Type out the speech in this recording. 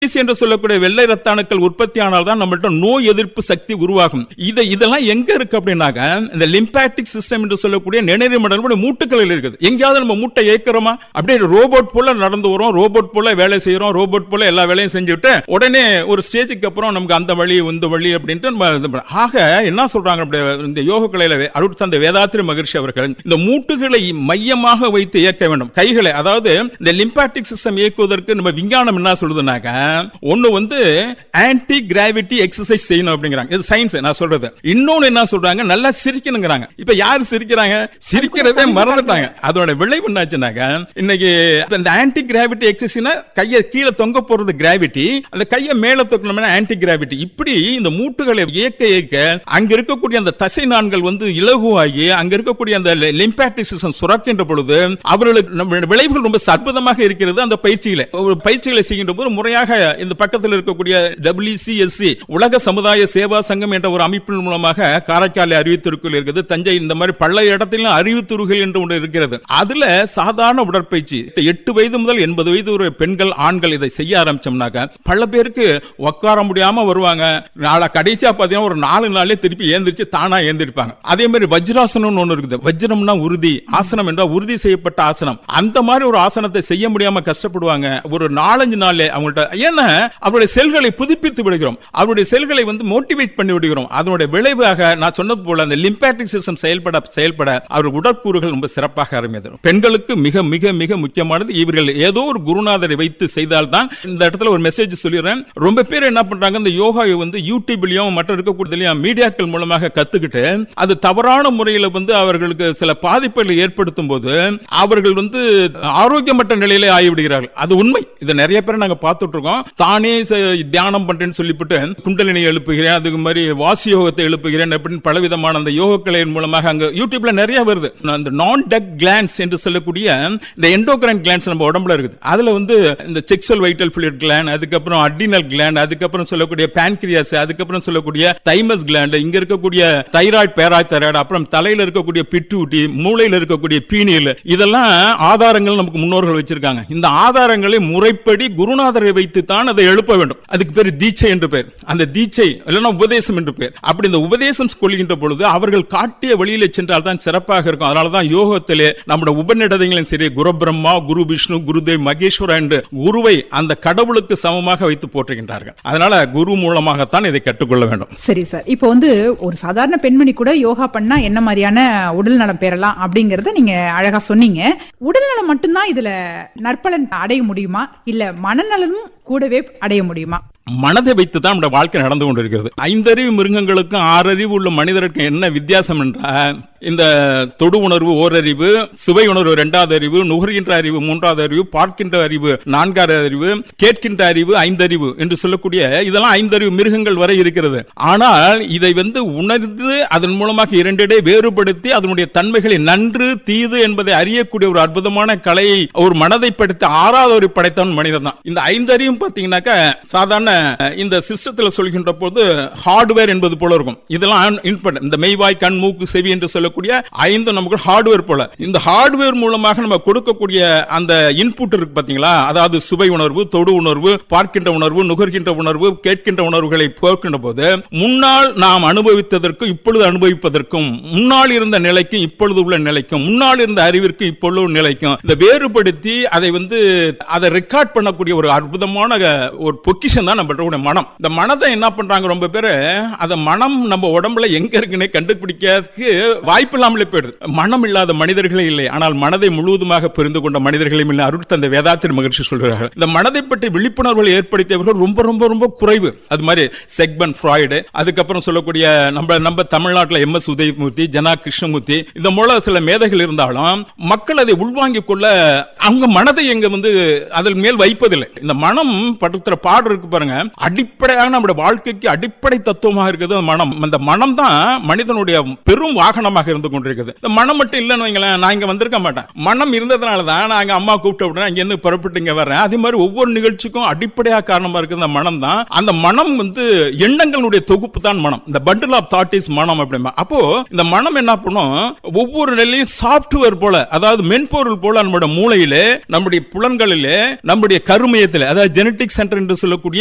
என்று சொல்லக்கூடிய வெள்ளை ரத்த அணுக்கள் உற்பத்தி ஆனால் தான் நம்மள்ட்ட நோய் எதிர்ப்பு சக்தி உருவாகும். இதெல்லாம் எங்க இருக்கு அப்படின்னாக்க இந்த லிம்பாட்டிக் சிஸ்டம் என்று சொல்லக்கூடிய நிணநீர் மண்டலம் மூட்டுகளில் இருக்குது. எங்கேயாவது நம்ம மூட்டை ஏக்கிறோமா? அப்படியே ரோபோட் போல நடந்து வரோம், ரோபோட் போல வேலை செய்யறோம், ரோபோட் போல எல்லா வேலையும் செஞ்சுட்டு உடனே ஒரு ஸ்டேஜுக்கு அப்புறம் நமக்கு அந்த வழி இந்த வழி அப்படின்ட்டு. ஆக என்ன சொல்றாங்க இந்த யோக கலையில அருட்தந்தை வேதாத்ரி மகரிஷி அவர்கள் இந்த மூட்டுகளை மையமாக வைத்து இயக்க வேண்டும். கைகளை, அதாவது இந்த லிம்பாட்டிக் சிஸ்டம் இயக்குவதற்கு நம்ம விஞ்ஞானம் என்ன சொல்லுதுனாக்க, ஒன்னு வந்து ஆன்டி கிராவிட்டி எக்ஸசைஸ் செய்யணும் அப்படிங்கிறாங்க. இது சயின்ஸ் நான் சொல்றது. இன்னொன்னு என்ன சொல்றாங்க, நல்லா சிரிக்கணுங்கிறாங்க. இப்ப யாரு சிரிக்கிறாங்க? சிரிக்கிறதே மறந்துட்டாங்க. அதோட விளைவு என்னாச்சுனாக்க, இன்னைக்கு இந்த ஆன்டி கிராவிட்டி எக்ஸசைஸ்னா கையை கீழே தொங்க போறது கிராவிட்டி, அந்த கையை மேல தொக்கணும்னா ஆன்டி கிராவிட்டி. இப்படி இந்த மூட்டுகளை இயக்க இயக்க அங்க இருக்கக்கூடிய அந்த தசை நான்கள் வந்து இலகுவாகி அங்க இருக்கக்கூடிய அந்த லிம்பாட்டிக் சிஸ்டம் சுரக்கின்ற பொழுது அவர்களுக்கு விளைவுகள் ரொம்ப அற்புதமாக இருக்கிறது. அந்த பயிற்சிகளை செய்கின்ற போது முறையாக இந்த பக்கத்தில் இருக்கக்கூடிய WCSC உலக சமுதாய சேவா சங்கம் என்ற ஒரு அமைப்பின் மூலமாக காரைக்கால் அறிவித்துறைகள் இருக்குது, தஞ்சை, இந்த மாதிரி பல இடத்திலும் அறிவித்துறைகள் என்று ஒன்று இருக்கிறது. அதுல சாதாரண உடற்பயிற்சி 8 வயது முதல் 80 வயது ஒரு பெண்கள் ஆண்கள் இதை செய்ய ஆரம்பிச்சோம்னாக்க பல பேருக்கு உட்கார முடியாம வருவாங்க. கடைசியா பாத்தீங்கன்னா ஒரு 4 நாளே திருப்பி ஏந்திரிச்சு தானா ஏந்திருப்பாங்க. அதே மாதிரி வஜ்ராசனம் ஒன்று இருக்குது. வஜ்ரம்னா உறுதி, ஆசனம் என்றால் உறுதி செய்யப்பட்ட ஆசனம். அந்த மாதிரி ஒரு ஆசனத்தை செய்ய முடியாம கஷ்டப்படுவாங்க. ஒரு 4-5 நாளே அவங்கள்ட்ட ஏன்னா அவருடைய செல்களை புதுப்பித்து விடுகிறோம், அவருடைய செல்களை வந்து மோட்டிவேட் பண்ணி விடுகிறோம். அதனுடைய விளைவாக நான் சொன்னது போல அந்த லிம்பாட்டிக் சிஸ்டம் செயல்பட அவர் உடற்கூறுகள் ரொம்ப சிறப்பாக ஆரம்பித்தது. பெண்களுக்கு மிக மிக மிக முக்கியமானது இவர்கள் ஏதோ ஒரு குருநாதரை வைத்து செய்தால்தான். இந்த இடத்துல ஒரு மெசேஜ் சொல்லிடுறேன். ரொம்ப பேர் என்ன பண்றாங்க, இந்த யோகாவை வந்து யூடியூப்லயும் மற்ற இருக்கக்கூடிய மீடியாக்கள் மூலமாக கத்துக்கிட்டு அது தவறான முறையில் வந்து அவர்களுக்கு சில பாதிப்புகளை ஏற்படுத்தும் போது அவர்கள் வந்து ஆரோக்கியமற்ற நிலையிலே ஆகிவிடுகிறார்கள். அது உண்மை. இதை நிறைய பேர் நாங்க பார்த்துட்டு இருக்கோம். தானே தியானம் பண்றேன்னு சொல்லிவிட்டு குண்டலினி எழுப்புகிறேன், அதுக்கு மாதிரி வாசி யோகத்தை எழுப்புகிறேன் அப்படின்னு பலவிதமான அந்த யோக கலையின் மூலமாக அங்க யூடியூப்ல நிறைய வருது. அந்த நான் டக் கிளான்ஸ் என்று சொல்லக்கூடிய இந்த எண்டோகிரைன் கிளான்ஸ் நம்ம உடம்புல இருக்குது. அதுல வந்து இந்த செக்சுவல் வைட்டல் ஃப்ளூயிட் கிளாண்ட், அதுக்கப்புறம் அட்ரினல் கிளாண்ட், அதுக்கப்புறம் சொல்லக்கூடிய பான்கிரியாஸ், அதுக்கப்புறம் சொல்லக்கூடிய தைமஸ் கிளாண்ட், இங்க இருக்கக்கூடிய தைராய்டு, பேராதைராய்டு, அப்புறம் தலையில இருக்கக்கூடிய பிட்யூட்டி, மூளையில இருக்கக்கூடிய பீனியல், இதெல்லாம் ஆதாரங்கள் நமக்கு முன்னோர்கள் வச்சிருக்காங்க. இந்த ஆதாரங்களை முறைப்படி குருநாதரை வைத்து தான் அதை எழுப்ப வேண்டும். அதுக்கு பேர் தீட்சை என்று பேர். அந்த தீட்சை இல்லைன்னா உபதேசம் என்று பேர். அப்படி இந்த உபதேசம் கொள்கின்ற பொழுது அவர்கள் காட்டிய வழியிலே சென்றால் தான் சிறப்பாக இருக்கும். அதனாலதான் யோகத்திலே நம்முடைய உபநிடதங்களும் சரி, குரு பிரம்மா, குரு விஷ்ணு, குருதேவ் மகேஸ்வரா என்று குருவை அந்த கடவுளுக்கு சமமாக வைத்து போற்றுகின்றார்கள். அதனால குரு மூலமாகத்தான் இதை கற்றுக்கொள்ள வேண்டும். சரி சார், இப்போ வந்து ஒரு சாதாரண பெண்மணி கூட யோகா பண்ணா என்ன மாதிரியான உடல் நலம் பெறலாம் அப்படிங்கறத நீங்க அழகா சொன்னீங்க. உடல்நலம் மட்டும்தான் இதுல நற்பலன் அடைய முடியுமா, இல்ல மனநலனும் கூடவே அடைய முடியுமா? மனதை வைத்து தான் நம்முடைய வாழ்க்கை நடந்து கொண்டிருக்கிறது. 5 அறிவு மிருகங்களுக்கும் 6 அறிவு உள்ள மனிதருக்கு என்ன வித்தியாசம் என்றால், இந்த தொடு உணர்வு ஓரறிவு, சுவை உணர்வு 2வது அறிவு, நுகர்கின்ற அறிவு 3வது அறிவு, பார்க்கின்ற அறிவு 4வது அறிவு, கேட்கின்ற அறிவு 5 அறிவு என்று சொல்லக்கூடிய இதெல்லாம் 5 அறிவு மிருகங்கள் வரை இருக்கிறது. ஆனால் இதை வந்து உணர்ந்து அதன் மூலமாக 2 வேறுபடுத்தி அதனுடைய தன்மைகளை நன்று தீது என்பதை அறியக்கூடிய ஒரு அற்புதமான கலையை ஒரு மனதை படுத்தி 6வது அறிவு படைத்தவன் மனிதன் தான். இந்த 5 அறிவும் பார்த்தீங்கன்னாக்க சாதாரண இந்த சிஸ்டத்தில் சொல்கின்ற போது ஹார்ட்வேர் என்பது போல இருக்கும். இதெல்லாம் இந்த மெய்வாய், கண், மூக்கு, செவி என்று சொல்லக்கூடிய 5 நமக்கு ஹார்ட்வேர் போல. இந்த ஹார்ட்வேர் மூலமாக நம்ம கொடுக்கக்கூடிய அந்த இன்புட் இருக்கு பாத்தீங்களா, அதாவது சுவை உணர்வு, தொடு உணர்வு, பார்க்கின்ற உணர்வு, நுகர்கின்ற உணர்வு, கேட்கின்ற உணர்வுகளை போக்கின்ற போது முன்னால் நாம் அனுபவித்ததற்கும் இப்பொழுது அனுபவிப்பதற்கும், முன்னால் இருந்த நிலைக்கும் இப்பொழுது உள்ள நிலைக்கும், முன்னால் இருந்த அறிவிற்கும் இப்பொழுது நிலைக்கும் இந்த வேறுபடுத்தி அதை வந்து அதை ரெக்கார்ட் பண்ணக்கூடிய ஒரு அற்புதமான ஒரு பொக்கிஷன் தான் நம்மளுடைய மனம். இந்த மனதை என்ன பண்றாங்க ரொம்ப பேரு, அந்த மனம் நம்ம உடம்புல எங்க இருக்குன்னு கண்டுபிடிக்கிறதுக்கு வாய்ப்பு இல்லாமலே போயிடுது. மனம் இல்லாத மனிதர்களே இல்லை, ஆனால் மனதை முழுவதுமாக புரிந்து கொண்ட மனிதர்களையும் இல்லை. அருட்தந்தை வேதாத்ரி மகரிஷி சொல்கிறார்கள், இந்த மனதை பற்றி விழிப்புணர்வுகளை ஏற்படுத்தியவர்கள் ரொம்ப ரொம்ப ரொம்ப குறைவு. அது மாதிரி செக்மண்ட் ஃப்ராய்டு, அதுக்கப்புறம் சொல்லக்கூடிய நம்ம தமிழ்நாட்டில் MS உதயமூர்த்தி, ஜனா கிருஷ்ணமூர்த்தி, இந்த மூல சில மேதைகள் இருந்தாலும் மக்கள் அதை உள்வாங்கிக் கொள்ள அவங்க மனதை எங்க வந்து அதன் மேல் வைப்பதில்லை. இந்த மனம் படுத்துற பாடு இருக்கு பாருங்க, சொல்லுவாங்க, அடிப்படையாக நம்முடைய வாழ்க்கைக்கு அடிப்படை தத்துவமாக இருக்குது மனம். அந்த மனம் தான் மனிதனுடைய பெரும் வாகனமாக இருந்து கொண்டிருக்குது. இந்த மனம் மட்டும் இல்லைன்னு வைங்களேன், நான் இங்க வந்திருக்க மாட்டேன். மனம் இருந்ததுனால தான் நான் அம்மா கூப்பிட்ட உடனே அங்க இருந்து புறப்பட்டு இங்க வர்றேன். அதே மாதிரி ஒவ்வொரு நிகழ்ச்சிக்கும் அடிப்படையாக காரணமா இருக்குது அந்த மனம் தான். அந்த மனம் எண்ணங்களுடைய தொகுப்பு தான் மனம். இந்த பண்டில் ஆஃப் தாட் இஸ் மனம் அப்படிமா. அப்போ இந்த மனம் என்ன பண்ணும், ஒவ்வொரு நிலையும் சாப்ட்வேர் போல, அதாவது மென்பொருள் போல நம்முடைய மூளையிலே, நம்முடைய புலன்களிலே, நம்முடைய கருமையத்திலே, அதாவது ஜெனடிக் சென்டர் என்று சொல்லக்கூடிய